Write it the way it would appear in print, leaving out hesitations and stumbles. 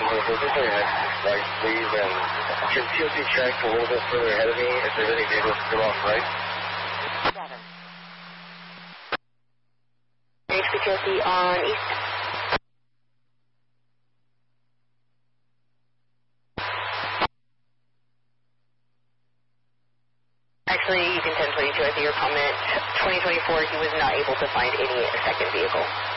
We're just right, please, and can TOC check a little bit further ahead of me if there's any vehicles still off right? 7. HPTOC on east. Actually, you can 1022, I see your comment. 2024, he was not able to find any second vehicle.